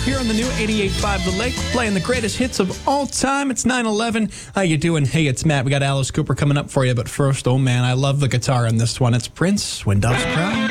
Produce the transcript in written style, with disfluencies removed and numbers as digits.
here on the new 88.5 The Lake, playing the greatest hits of all time. It's 9/11. How you doing? Hey, it's Matt. We got Alice Cooper coming up for you, but first, oh man, I love the guitar on this one. It's Prince, When Doves Cry.